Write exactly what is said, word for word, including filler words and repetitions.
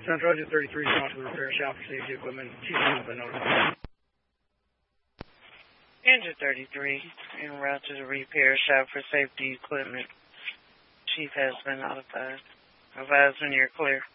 Central Engine thirty-three is going to the repair shop for safety equipment. Chief has been notified. Engine thirty-three, en route to the repair shop for safety equipment. Chief has been notified. Advise when you're clear.